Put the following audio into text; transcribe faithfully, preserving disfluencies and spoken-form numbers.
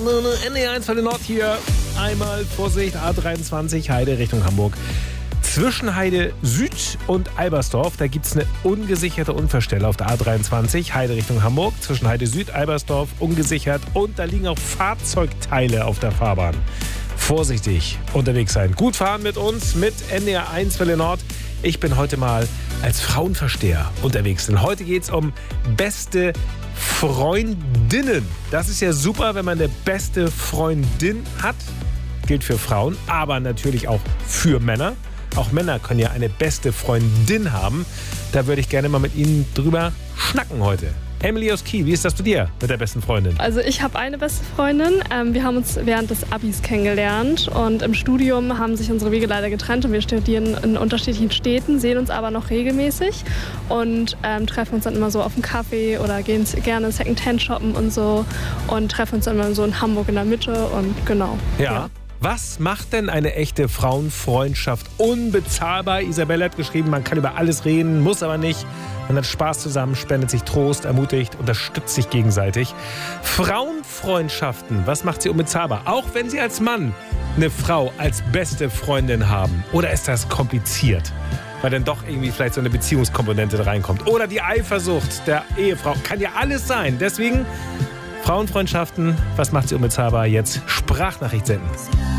N D R eins für den Nord hier. Einmal Vorsicht, A dreiundzwanzig, Heide Richtung Hamburg. Zwischen Heide Süd und Albersdorf, da gibt es eine ungesicherte Unfallstelle auf der A dreiundzwanzig, Heide Richtung Hamburg. Zwischen Heide Süd, Albersdorf, ungesichert. Und da liegen auch Fahrzeugteile auf der Fahrbahn. Vorsichtig unterwegs sein. Gut fahren mit uns, mit N D R eins Welle Nord. Ich bin heute mal als Frauenversteher unterwegs. Denn heute geht es um beste Freundinnen. Das ist ja super, wenn man eine beste Freundin hat. Gilt für Frauen, aber natürlich auch für Männer. Auch Männer können ja eine beste Freundin haben. Da würde ich gerne mal mit Ihnen drüber schnacken heute. Emily aus Kiel, wie ist das bei dir mit der besten Freundin? Also ich habe eine beste Freundin. Ähm, wir haben uns während des Abis kennengelernt und im Studium haben sich unsere Wege leider getrennt und wir studieren in unterschiedlichen Städten, sehen uns aber noch regelmäßig und ähm, treffen uns dann immer so auf einen Kaffee oder gehen gerne Secondhand shoppen und so und treffen uns dann immer so in Hamburg in der Mitte und genau. Ja. ja. Was macht denn eine echte Frauenfreundschaft unbezahlbar? Isabelle hat geschrieben, man kann über alles reden, muss aber nicht. Man hat Spaß zusammen, spendet sich Trost, ermutigt, unterstützt sich gegenseitig. Frauenfreundschaften, was macht sie unbezahlbar? Auch wenn Sie als Mann eine Frau als beste Freundin haben. Oder ist das kompliziert? Weil dann doch irgendwie vielleicht so eine Beziehungskomponente reinkommt. Oder die Eifersucht der Ehefrau. Kann ja alles sein. Deswegen Frauenfreundschaften, was macht sie unbezahlbar? Jetzt Sprachnachricht senden.